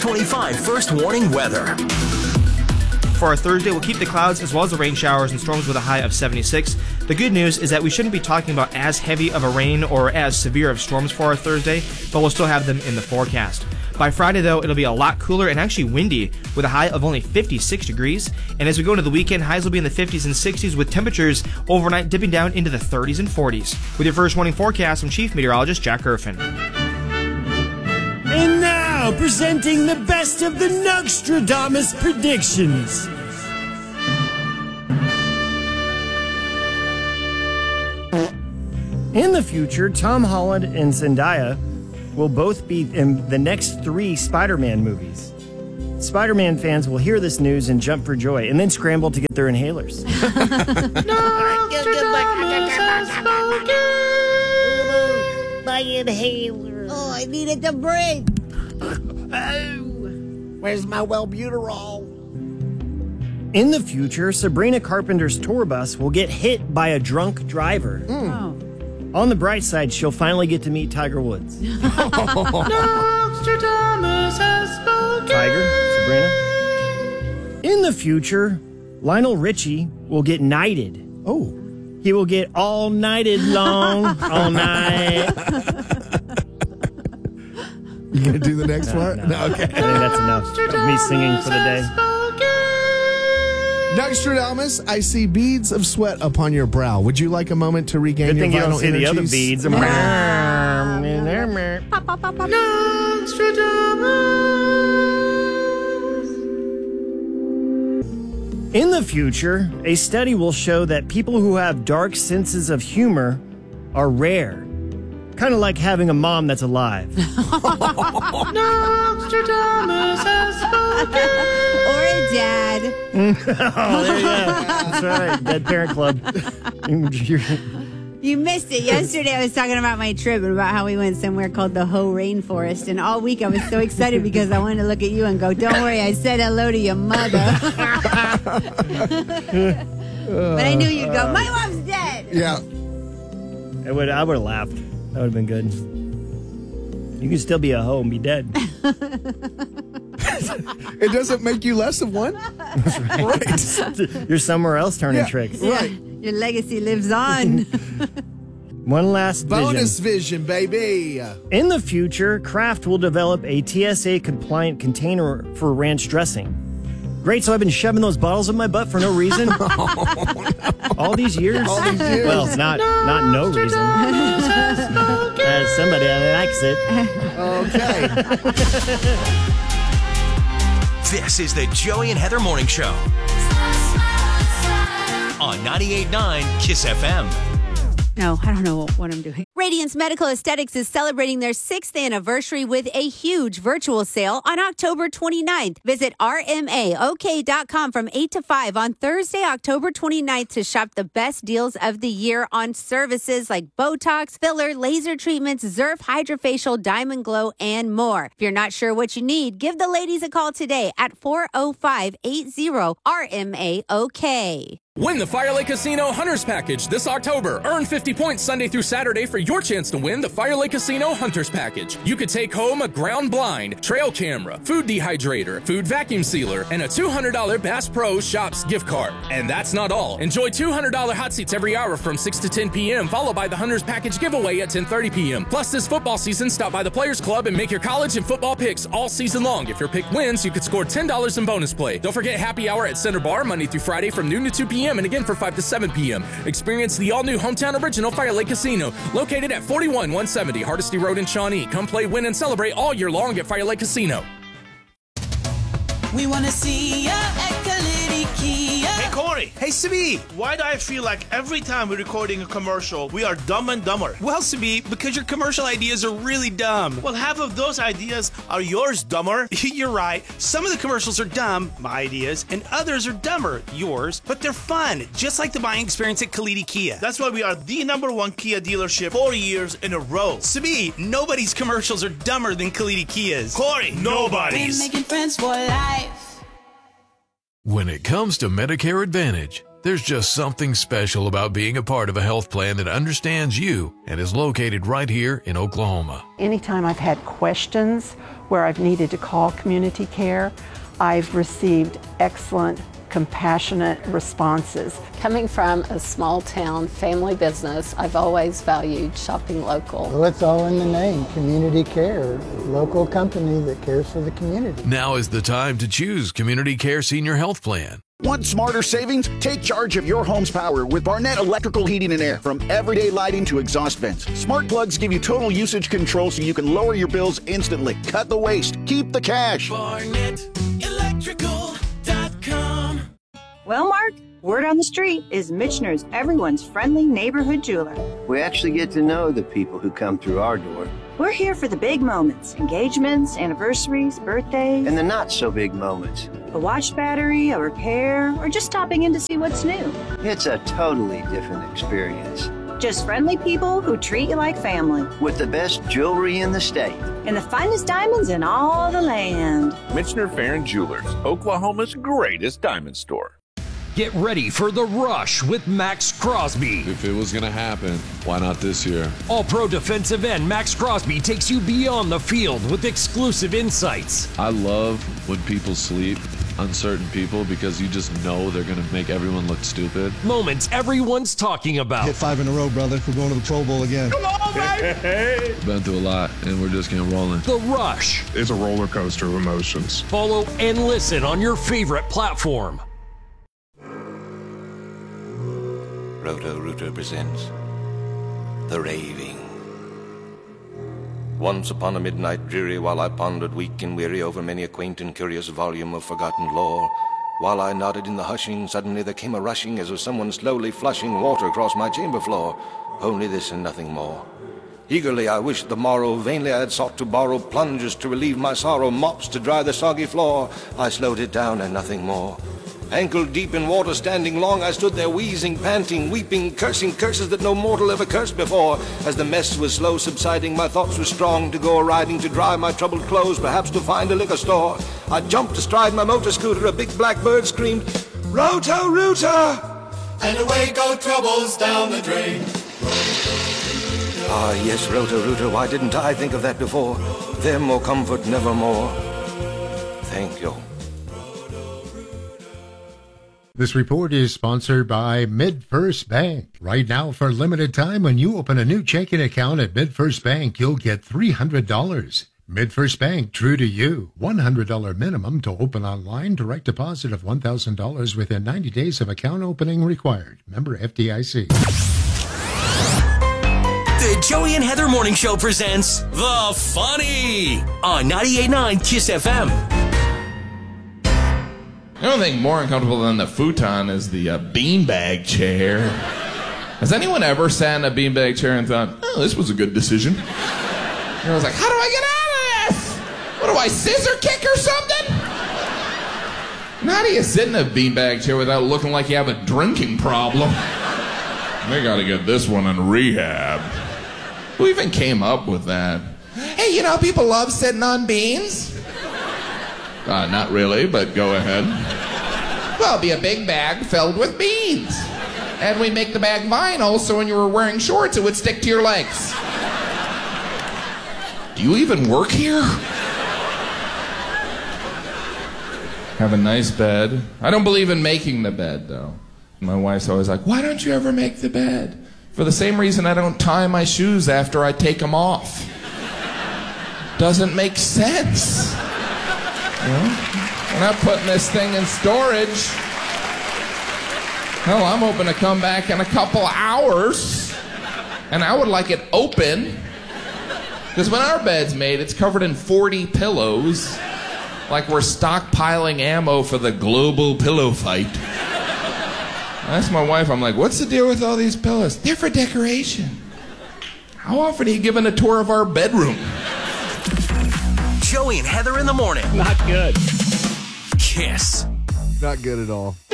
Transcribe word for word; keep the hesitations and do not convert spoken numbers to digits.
twenty-five first warning weather. For our Thursday, we'll keep the clouds as well as the rain showers and storms with a high of seventy-six. The good news is that we shouldn't be talking about as heavy of a rain or as severe of storms for our Thursday, but we'll still have them in the forecast. By Friday, though, it'll be a lot cooler and actually windy with a high of only fifty-six degrees. And as we go into the weekend, highs will be in the fifties and sixties with temperatures overnight dipping down into the thirties and forties. With your first warning forecast, I'm Chief Meteorologist Jack Griffin. And now, presenting the best of the Nostradamus predictions. In the future, Tom Holland and Zendaya will both be in the next three Spider-Man movies. Spider-Man fans will hear this news and jump for joy, and then scramble to get their inhalers. My inhaler. Oh, I needed to break. Oh, where's my Wellbutyrol? In the future, Sabrina Carpenter's tour bus will get hit by a drunk driver. Mm. Oh. On the bright side, she'll finally get to meet Tiger Woods. Nostradamus has spoken. Tiger, Sabrina. In the future, Lionel Richie will get knighted. Oh. He will get all nighted long, all night. You gonna do the next No, part? no. No, okay. I think that's enough of me singing for the day. Nostradamus, I see beads of sweat upon your brow. Would you like a moment to regain Good your thing you vital don't see the other energies? beads. Pop, pop, pop, pop. Nostradamus. In the future, a study will show that people who have dark senses of humor are rare. Kind of like having a mom that's alive. Nostradamus has spoken. Or a dad. Oh, there you go. That's right. Dead Parent Club. You missed it. Yesterday I was talking about my trip and about how we went somewhere called the Ho Rainforest. And all week I was so excited because I wanted to look at you and go, don't worry, I said hello to your mother. But I knew you'd go, my mom's dead. Yeah. I would, I would have laughed. That would have been good. You can still be a hoe and be dead. It doesn't make you less of one. That's right. right. You're somewhere else turning Yeah. tricks. Right. Your legacy lives on. One last Bonus vision. vision, baby. In the future, Kraft will develop a T S A-compliant container for ranch dressing. Great, so I've been shoving those bottles in my butt for no reason? Oh, no. All these years? All these years. Well, not not no reason. uh, somebody likes it. Okay. This is the Joey and Heather Morning Show on ninety-eight point nine KISS F M. No, I don't know what I'm doing. Radiance Medical Aesthetics is celebrating their sixth anniversary with a huge virtual sale on October twenty-ninth. Visit R M A O K dot com from eight to five on Thursday, October twenty-ninth to shop the best deals of the year on services like Botox, filler, laser treatments, Zerf, Hydrofacial, Diamond Glow, and more. If you're not sure what you need, give the ladies a call today at four oh five, eight oh R M A O K. Win the Fire Lake Casino Hunters Package this October. Earn fifty points Sunday through Saturday for your chance to win the Fire Lake Casino Hunters Package. You could take home a ground blind, trail camera, food dehydrator, food vacuum sealer, and a two hundred dollars Bass Pro Shops gift card. And that's not all. Enjoy two hundred dollars hot seats every hour from six to ten p.m., followed by the Hunters Package giveaway at ten thirty p.m. Plus, this football season, stop by the Players Club and make your college and football picks all season long. If your pick wins, you could score ten dollars in bonus play. Don't forget happy hour at Center Bar Monday through Friday from noon to two p.m. and again for five to seven p.m. Experience the all-new hometown original Fire Lake Casino, located at forty-one one seventy Hardesty Road in Shawnee. Come play, win, and celebrate all year long at Fire Lake Casino. We want to see ya at Kalidi Kia. Hey, Corey. Hey, Sabi. Why do I feel like every time we're recording a commercial, we are dumb and dumber? Well, Sabi, because your commercial ideas are really dumb. Well, half of those ideas are yours, dumber. You're right. Some of the commercials are dumb, my ideas, and others are dumber, yours, but they're fun, just like the buying experience at Kalidi Kia. That's why we are the number one Kia dealership four years in a row. Sabi, nobody's commercials are dumber than Kalidi Kia's. Corey, nobody's. We're making friends for life. When it comes to Medicare Advantage, there's just something special about being a part of a health plan that understands you and is located right here in Oklahoma. Anytime I've had questions where I've needed to call community care, I've received excellent, compassionate responses. Coming from a small town family business, I've always valued shopping local. Well, it's all in the name, Community Care, local company that cares for the community. Now is the time to choose Community Care Senior Health Plan. Want smarter savings? Take charge of your home's power with Barnett Electrical Heating and Air. From everyday lighting to exhaust vents, smart plugs give you total usage control so you can lower your bills instantly. Cut the waste. Keep the cash. Barnett Electrical dot com. Well, Mark, word on the street is Michener's everyone's friendly neighborhood jeweler. We actually get to know the people who come through our door. We're here for the big moments, engagements, anniversaries, birthdays. And the not so big moments. A watch battery, a repair, or just stopping in to see what's new. It's a totally different experience. Just friendly people who treat you like family. With the best jewelry in the state. And the finest diamonds in all the land. Michener Farron Jewelers, Oklahoma's greatest diamond store. Get ready for the rush with Max Crosby. If it was going to happen, why not this year? All-pro defensive end Max Crosby takes you beyond the field with exclusive insights. I love when people sleep, uncertain people, because you just know they're going to make everyone look stupid. Moments everyone's talking about. Hit five in a row, brother. We're going to the Pro Bowl again. Come on, baby! Been through a lot, and we're just getting rolling. The Rush. It's a roller coaster of emotions. Follow and listen on your favorite platform. Roto-Rooter presents The Raving. Once upon a midnight dreary, while I pondered weak and weary over many a quaint and curious volume of forgotten lore, while I nodded in the hushing, suddenly there came a rushing as of someone slowly flushing water across my chamber floor. Only this and nothing more. Eagerly I wished the morrow, vainly I had sought to borrow plungers to relieve my sorrow, mops to dry the soggy floor. I slowed it down and nothing more. Ankle deep in water, standing long, I stood there wheezing, panting, weeping, cursing curses that no mortal ever cursed before. As the mess was slow subsiding, my thoughts were strong to go a-riding, to dry my troubled clothes, perhaps to find a liquor store. I jumped astride my motor scooter, a big black bird screamed, Roto-Rooter! And away go troubles down the drain. Ah, yes, Roto-Rooter, why didn't I think of that before? Them or comfort nevermore. Thank you. This report is sponsored by MidFirst Bank. Right now, for a limited time, when you open a new checking account at MidFirst Bank, you'll get three hundred dollars. MidFirst Bank, true to you. one hundred dollars minimum to open online. Direct deposit of one thousand dollars within ninety days of account opening required. Member F D I C. The Joey and Heather Morning Show presents The Funny on ninety-eight point nine Kiss F M. The only thing more uncomfortable than the futon is the uh, beanbag chair. Has anyone ever sat in a beanbag chair and thought, oh, this was a good decision? And I was like, how do I get out of this? What do I, scissor kick or something? And how do you sit in a beanbag chair without looking like you have a drinking problem? They gotta get this one in rehab. Who even came up with that? Hey, you know, people love sitting on beans. Uh, not really, but go ahead. Well, it'd be a big bag filled with beans. And we make the bag vinyl, so when you were wearing shorts, it would stick to your legs. Do you even work here? Have a nice bed. I don't believe in making the bed, though. My wife's always like, why don't you ever make the bed? For the same reason I don't tie my shoes after I take them off. Doesn't make sense. You know? We're not putting this thing in storage. Hell, I'm hoping to come back in a couple hours. And I would like it open. Because when our bed's made, it's covered in forty pillows. Like we're stockpiling ammo for the global pillow fight. I asked my wife, I'm like, what's the deal with all these pillows? They're for decoration. How often are you giving a tour of our bedroom? Joey and Heather in the morning. Not good. Kiss. Not good at all.